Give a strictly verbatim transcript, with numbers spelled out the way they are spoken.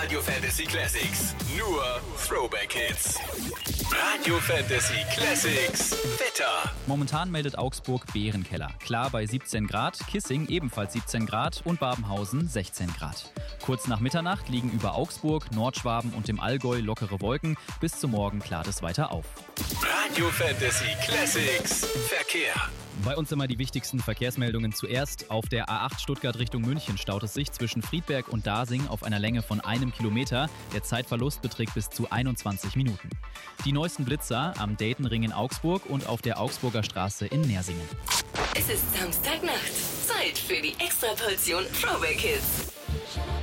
Radio Fantasy Classics. Nur Throwback Hits. Radio Fantasy Classics. Wetter. Momentan meldet Augsburg Bärenkeller. Klar bei siebzehn Grad, Kissing ebenfalls siebzehn Grad und Babenhausen sechzehn Grad. Kurz nach Mitternacht liegen über Augsburg, Nordschwaben und dem Allgäu lockere Wolken. Bis zum Morgen klart es weiter auf. Radio Fantasy Classics. Verkehr. Bei uns immer die wichtigsten Verkehrsmeldungen zuerst. Auf der A acht Stuttgart Richtung München staut es sich zwischen Friedberg und Dasing auf einer Länge von einem Kilometer. Der Zeitverlust beträgt bis zu einundzwanzig Minuten. Die neuesten Blitzer am Daytonring in Augsburg und auf der Augsburger Straße in Nersingen. Es ist Samstagnacht. Zeit für die Extraportion Throwback Hits.